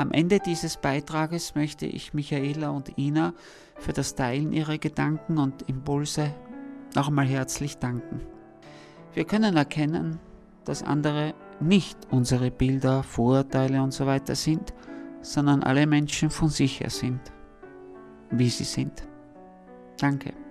Am Ende dieses Beitrages möchte ich Michaela und Ina für das Teilen ihrer Gedanken und Impulse noch einmal herzlich danken. Wir können erkennen, dass andere nicht unsere Bilder, Vorurteile und so weiter sind, sondern alle Menschen von sich her sind, wie sie sind. Danke.